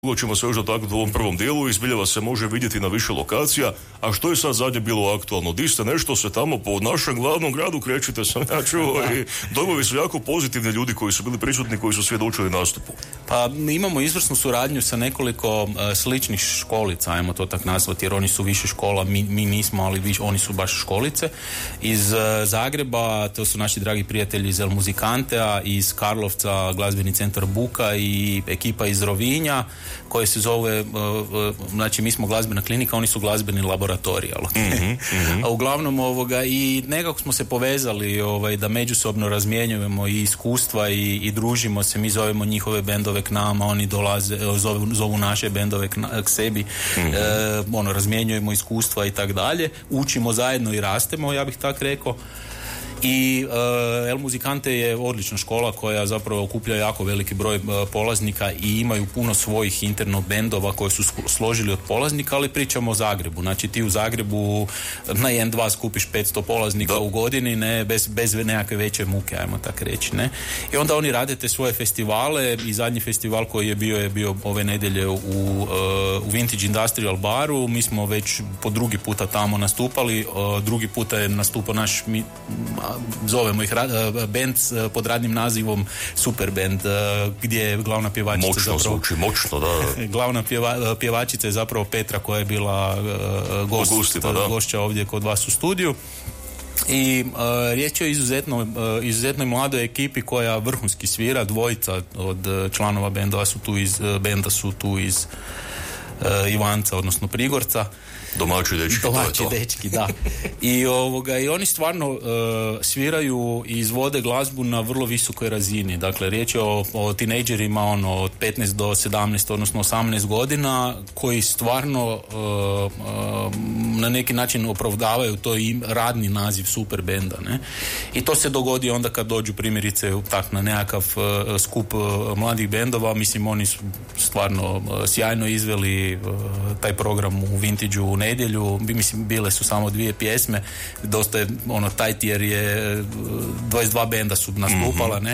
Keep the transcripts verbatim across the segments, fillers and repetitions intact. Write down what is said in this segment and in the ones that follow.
Dugo ćemo se još dotaknuti u ovom prvom dijelu, izbiljeva se može vidjeti na više lokacija, a što je sad zadnje bilo aktualno? Di ste nešto se tamo po našem glavnom gradu krećete, sam ja čuo, i dojmovi su jako pozitivni ljudi koji su bili prisutni, koji su svjedočili nastupu. Pa imamo izvrsnu suradnju sa nekoliko uh, sličnih školica, ajmo to tak nazvati, jer oni su više škola, mi, mi nismo, ali viš, oni su baš školice. Iz uh, Zagreba, to su naši dragi prijatelji iz El Muzikantea, iz Karlovca glazbeni centar Buka i ekipa iz Rovinja, koje se zove, uh, uh, znači mi smo glazbena klinika, oni su glazbeni laboratorij, ali mm-hmm, mm-hmm. a uglavnom ovoga i nekako smo se povezali ovaj, da međusobno razmjenjujemo i iskustva i, i družimo se, mi zovemo njihove bendove k nama, oni dolaze, zovu, zovu naše bendove k, k sebi, mm-hmm. e, ono, razmjenjujemo iskustva i tak dalje, učimo zajedno i rastemo, ja bih tak rekao. I uh, El Muzikante je odlična škola koja zapravo okuplja jako veliki broj uh, polaznika i imaju puno svojih interno bendova koje su složili od polaznika, ali pričamo o Zagrebu. Znači ti u Zagrebu na jedan dva skupiš petsto polaznika da. u godini, ne, bez, bez nekakve veće muke, ajmo tak reći. Ne? I onda oni rade te svoje festivale i zadnji festival koji je bio je bio ove nedjelje u, uh, u Vintage Industrial baru. Mi smo već po drugi puta tamo nastupali, uh, drugi puta je nastupao naš mi, zovemo ih band pod radnim nazivom Super Band, gdje je glavna pjevačica moćno zapravo, zvuči, moćno, da. Glavna pjeva, pjevačica je zapravo Petra koja je bila gost, Gustima, da. gošća ovdje kod vas u studiju. I uh, riječ je o izuzetno, uh, izuzetnoj mladoj ekipi koja vrhunski svira, dvojica od uh, članova benda su tu iz, uh, benda su tu iz uh, Ivanca, odnosno Prigorca. Domaći dečki, Domaći to je to. dečki, da. I, ovoga, i oni stvarno uh, sviraju i izvode glazbu na vrlo visokoj razini. Dakle, riječ je o, o tinejdžerima ono, od petnaest do sedamnaest, odnosno osamnaest godina, koji stvarno uh, uh, na neki način opravdavaju to im radni naziv super benda. Ne? I to se dogodi onda kad dođu primjerice tak, na nekakav uh, skup uh, mladih bendova. Mislim, oni su stvarno uh, sjajno izveli uh, taj program u Vintage-u u nedjelju, mislim, bile su samo dvije pjesme, dosta je, ono, tight jer je dvadeset dva benda su nastupala, mm-hmm. ne?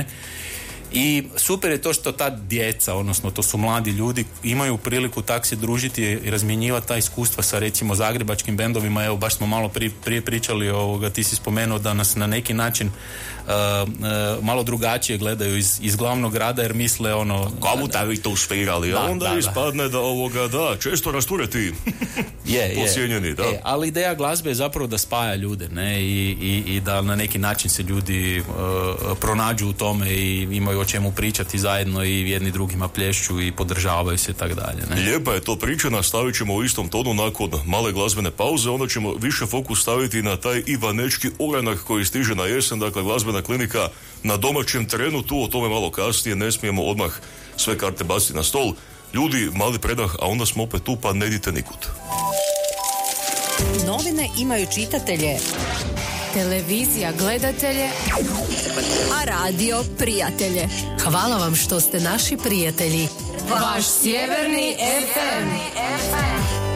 I super je to što ta djeca, odnosno to su mladi ljudi, imaju priliku tak se družiti i razmjenjivati ta iskustva sa recimo zagrebačkim bendovima. Evo, baš smo malo prije, prije pričali ovoga, ti si spomenuo da nas na neki način uh, uh, malo drugačije gledaju iz, iz glavnog grada jer misle ono... Kamu da vi to uspirali, a onda da, ispadne da. da ovoga, da, često rasture ti je, posjenjeni, da. Je, ali ideja glazbe je zapravo da spaja ljude, ne, i, i, i da na neki način se ljudi uh, pronađu u tome i imaju o čemu pričati zajedno i jedni drugima plješću i podržavaju se i tak dalje. Ne? Lijepa je to priča, nastavit ćemo u istom tonu nakon male glazbene pauze, onda ćemo više fokus staviti na taj ivanečki oranak koji stiže na jesen, dakle glazbena klinika na domaćem terenu, tu o tome malo kasnije, ne smijemo odmah sve karte baciti na stol. Ljudi, mali predah, a onda smo opet tu, pa ne idite nikud. Novine imaju čitatelje, televizija gledatelje, a radio prijatelje. Hvala vam što ste naši prijatelji. Vaš sjeverni ef em.